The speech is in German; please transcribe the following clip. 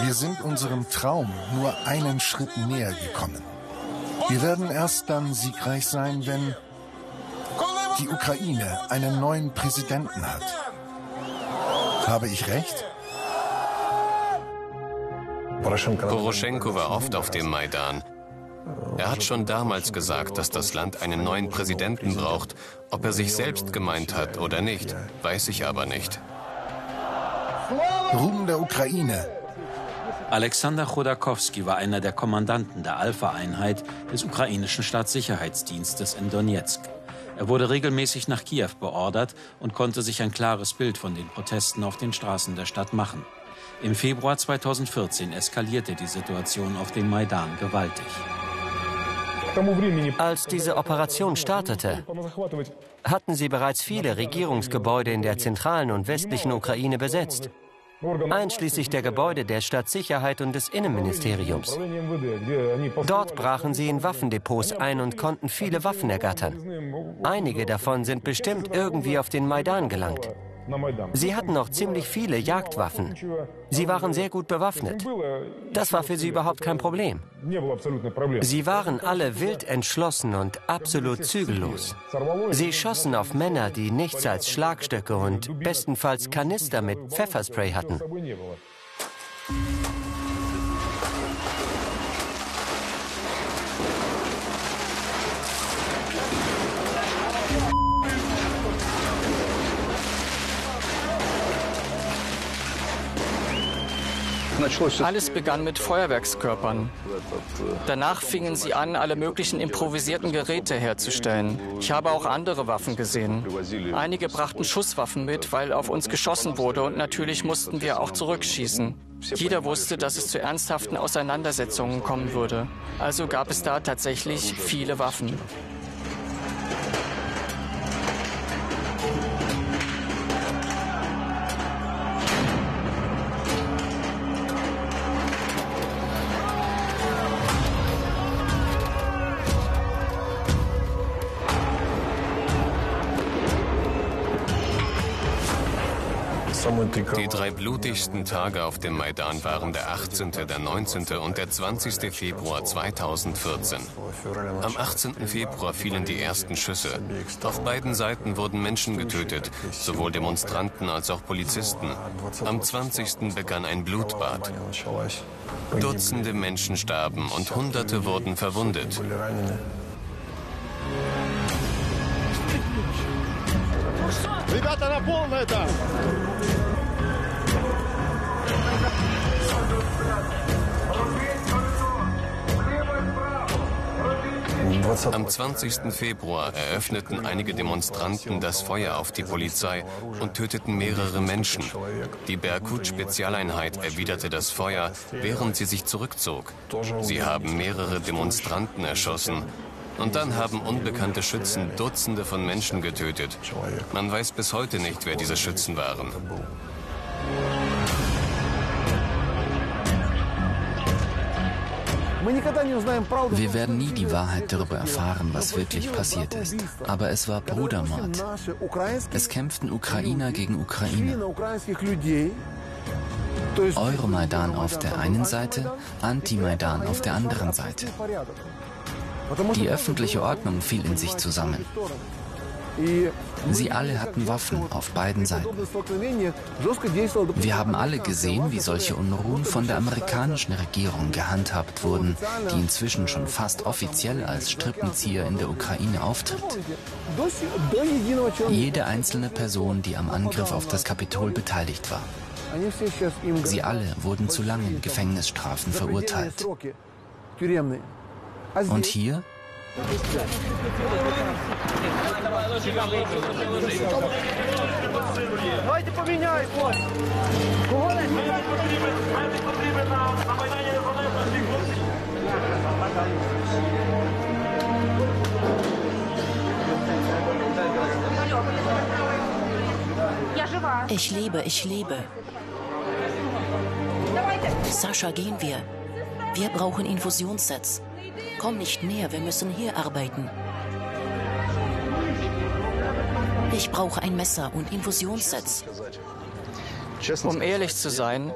Wir sind unserem Traum nur einen Schritt näher gekommen. Wir werden erst dann siegreich sein, wenn die Ukraine einen neuen Präsidenten hat. Habe ich recht? Poroschenko war oft auf dem Maidan. Er hat schon damals gesagt, dass das Land einen neuen Präsidenten braucht. Ob er sich selbst gemeint hat oder nicht, weiß ich aber nicht. Ruhm der Ukraine! Alexander Chodakowski war einer der Kommandanten der Alpha-Einheit des ukrainischen Staatssicherheitsdienstes in Donezk. Er wurde regelmäßig nach Kiew beordert und konnte sich ein klares Bild von den Protesten auf den Straßen der Stadt machen. Im Februar 2014 eskalierte die Situation auf dem Maidan gewaltig. Als diese Operation startete, hatten sie bereits viele Regierungsgebäude in der zentralen und westlichen Ukraine besetzt, einschließlich der Gebäude der Stadtsicherheit und des Innenministeriums. Dort brachen sie in Waffendepots ein und konnten viele Waffen ergattern. Einige davon sind bestimmt irgendwie auf den Maidan gelangt. Sie hatten noch ziemlich viele Jagdwaffen. Sie waren sehr gut bewaffnet. Das war für sie überhaupt kein Problem. Sie waren alle wild entschlossen und absolut zügellos. Sie schossen auf Männer, die nichts als Schlagstöcke und bestenfalls Kanister mit Pfefferspray hatten. Alles begann mit Feuerwerkskörpern. Danach fingen sie an, alle möglichen improvisierten Geräte herzustellen. Ich habe auch andere Waffen gesehen. Einige brachten Schusswaffen mit, weil auf uns geschossen wurde, und natürlich mussten wir auch zurückschießen. Jeder wusste, dass es zu ernsthaften Auseinandersetzungen kommen würde. Also gab es da tatsächlich viele Waffen. Die drei blutigsten Tage auf dem Maidan waren der 18., der 19. und der 20. Februar 2014. Am 18. Februar fielen die ersten Schüsse. Auf beiden Seiten wurden Menschen getötet, sowohl Demonstranten als auch Polizisten. Am 20. begann ein Blutbad. Dutzende Menschen starben und Hunderte wurden verwundet. Am 20. Februar eröffneten einige Demonstranten das Feuer auf die Polizei und töteten mehrere Menschen. Die Berkut-Spezialeinheit erwiderte das Feuer, während sie sich zurückzog. Sie haben mehrere Demonstranten erschossen. Und dann haben unbekannte Schützen Dutzende von Menschen getötet. Man weiß bis heute nicht, wer diese Schützen waren. Wir werden nie die Wahrheit darüber erfahren, was wirklich passiert ist. Aber es war Brudermord. Es kämpften Ukrainer gegen Ukrainer. Euromaidan auf der einen Seite, Anti-Maidan auf der anderen Seite. Die öffentliche Ordnung fiel in sich zusammen. Sie alle hatten Waffen auf beiden Seiten. Wir haben alle gesehen, wie solche Unruhen von der amerikanischen Regierung gehandhabt wurden, die inzwischen schon fast offiziell als Strippenzieher in der Ukraine auftritt. Jede einzelne Person, die am Angriff auf das Kapitol beteiligt war. Sie alle wurden zu langen Gefängnisstrafen verurteilt. Und hier? Ich lebe, ich lebe. Sascha, gehen wir. Wir brauchen Infusionssets. Komm nicht näher, wir müssen hier arbeiten. Ich brauche ein Messer und Infusionssets. Um ehrlich zu sein,